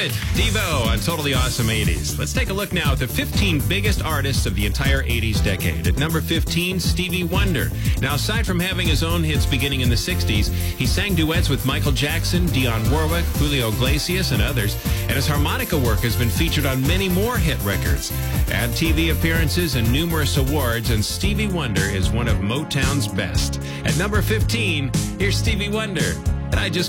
David, Devo on Totally Awesome 80s. Let's take a look now at the 15 biggest artists of the entire 80s decade. At number 15, Stevie Wonder. Now, aside from having his own hits beginning in the 60s, he sang duets with Michael Jackson, Dionne Warwick, Julio Iglesias, and others, and his harmonica work has been featured on many more hit records. Add TV appearances and numerous awards, and Stevie Wonder is one of Motown's best. At number 15, here's Stevie Wonder. And I just